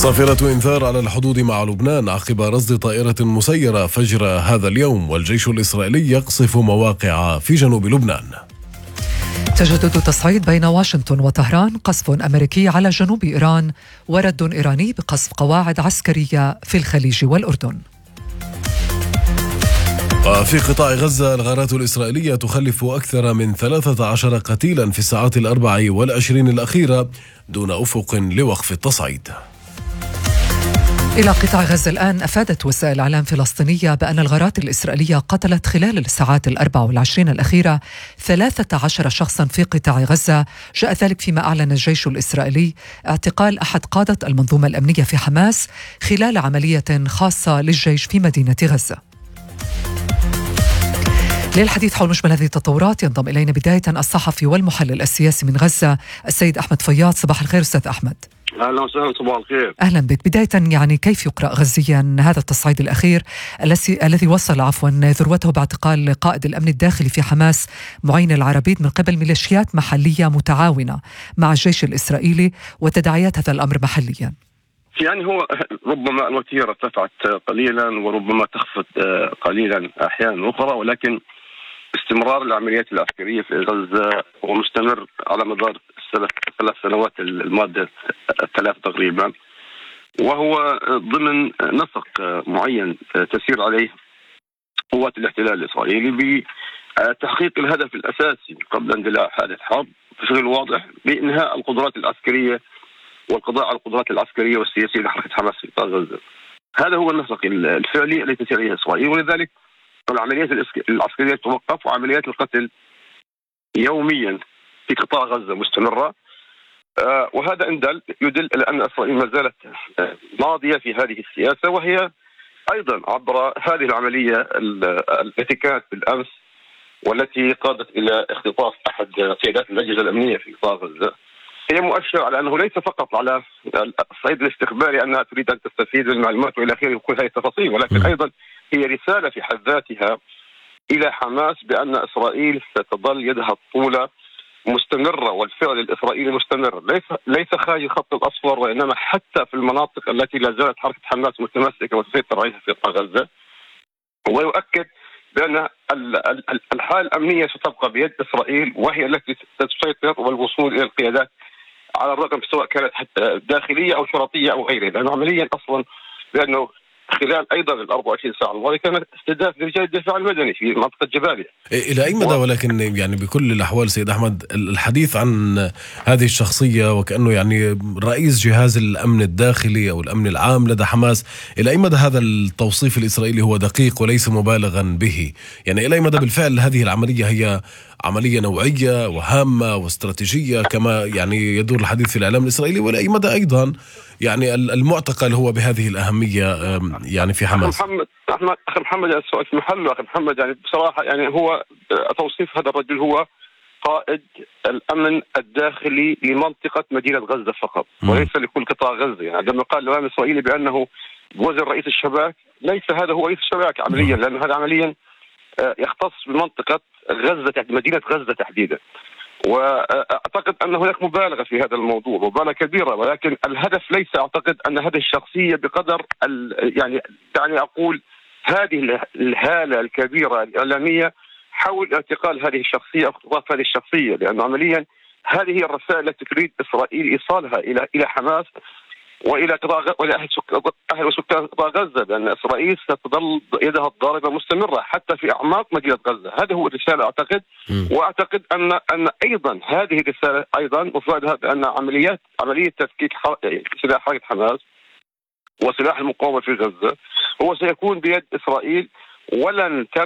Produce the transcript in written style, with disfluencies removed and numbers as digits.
صافرة إنذار على الحدود مع لبنان عقب رصد طائرة مسيرة فجر هذا اليوم، والجيش الإسرائيلي يقصف مواقع في جنوب لبنان. تجدد تصعيد بين واشنطن وطهران، قصف أمريكي على جنوب إيران ورد إيراني بقصف قواعد عسكرية في الخليج والأردن. وفي قطاع غزة الغارات الإسرائيلية تخلف أكثر من 13 قتيلا في الساعات 24 الأخيرة دون أفق لوقف التصعيد. إلى قطاع غزة الآن. أفادت وسائل إعلام فلسطينية بأن الغارات الإسرائيلية قتلت خلال الساعات 24 الأخيرة 13 شخصا في قطاع غزة. جاء ذلك فيما أعلن الجيش الإسرائيلي اعتقال أحد قادة المنظومة الأمنية في حماس خلال عملية خاصة للجيش في مدينة غزة. للحديث حول مجمل هذه التطورات ينضم إلينا بداية الصحفي والمحلل السياسي من غزة السيد أحمد فياض. صباح الخير أستاذ أحمد. أهلا وسهلا، صباح الخير. أهلا بك. بداية يعني كيف يقرأ غزيا هذا التصعيد الأخير الذي وصل ذروته باعتقال قائد الأمن الداخلي في حماس معين العربيد من قبل ميليشيات محلية متعاونة مع الجيش الإسرائيلي وتداعيات هذا الأمر محليا؟ يعني هو ربما الوتيرة ارتفعت قليلا وربما تخفت قليلا أحيانا أخرى، ولكن استمرار العمليات العسكرية في غزة ومستمر على مدار 3 سنوات الماضية 3 تقريبا، وهو ضمن نسق معين تسير عليه قوات الاحتلال الإسرائيلي بتحقيق الهدف الأساسي قبل اندلاع هذه الحرب بشكل واضح بإنهاء القدرات العسكرية والقضاء على القدرات العسكرية والسياسية لحركة حماس في قطاع غزة. هذا هو النسق الفعلي الذي تسير عليه إسرائيل، ولذلك العمليات العسكرية توقف وعمليات القتل يوميا في قطاع غزة مستمرة. وهذا يدل على أن إسرائيل ما زالت ماضية في هذه السياسة، وهي أيضا عبر هذه العملية التي كانت بالأمس والتي قادت إلى اختطاف أحد قيادات الأجهزة الأمنية في قطاع غزة، هي مؤشر على أنه ليس فقط على الصعيد الاستخباري أنها تريد أن تستفيد من المعلومات وإلى آخره وكل هذه التفاصيل، ولكن أيضا هي رسالة في حد ذاتها إلى حماس بأن إسرائيل ستظل يدها الطولة مستمرة، والفعل الإسرائيلي مستمر ليس خارج الخط الأصفر، وإنما حتى في المناطق التي لا زالت حركة حماس متمسكة وتسيطر عليها في قطاع غزة. ويؤكد بأن الحالة الأمنية ستبقى بيد إسرائيل، وهي التي تسيطر والوصول إلى القيادات على الرغم سواء كانت حتى داخلية أو شرطية أو غيرها، لأنه عمليا أصلا بأنه خلال أيضا ال 24 ساعة الماضية كانت استهداف لرجال الدفاع المدني في منطقة جباليا. إلى أي مدى ولكن يعني بكل الأحوال سيد أحمد الحديث عن هذه الشخصية وكأنه يعني رئيس جهاز الأمن الداخلي أو الأمن العام لدى حماس، إلى أي مدى هذا التوصيف الإسرائيلي هو دقيق وليس مبالغا به؟ يعني إلى أي مدى بالفعل هذه العملية هي عملية نوعية وهامة واستراتيجية كما يعني يدور الحديث في الإعلام الإسرائيلي، ولا أي مدى أيضا يعني المعتقل هو بهذه الأهمية يعني في حماس؟ أخي محمد السؤال في محله. أخي محمد يعني بصراحة يعني هو توصيف هذا الرجل هو قائد الأمن الداخلي لمنطقة مدينة غزة فقط وليس لكل قطاع غزة. يعني عندما قال الإعلام الإسرائيلي بأنه وزير رئيس الشباك، ليس هذا هو رئيس الشباك عمليا، لأن هذا عمليا يختص بمنطقة غزة مدينة غزة تحديدا. وأعتقد أن هناك مبالغة في هذا الموضوع، مبالغة كبيرة، ولكن الهدف ليس أعتقد أن هذه الشخصية بقدر يعني دعني أقول هذه الهالة الكبيرة الإعلامية حول اعتقال هذه الشخصية أو اختطاف هذه الشخصية، لأن عمليا هذه هي الرسائل التي تريد إسرائيل إيصالها إلى حماس وإلى أهل وسكان قطاع غزة، بأن إسرائيل ستظل يدها الضاربة مستمرة حتى في أعماق مدينة غزة. هذا هو الرسالة أعتقد. وأعتقد أن أيضا هذه الرسالة أيضا مفادها بأن عملية تفكيك سلاح حركة حماس وسلاح المقاومة في غزة هو سيكون بيد إسرائيل، ولن